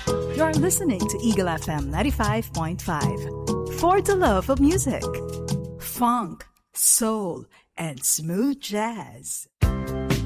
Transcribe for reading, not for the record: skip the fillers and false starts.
You're listening to Eagle FM 95.5. For the love of music, funk, soul, and smooth jazz.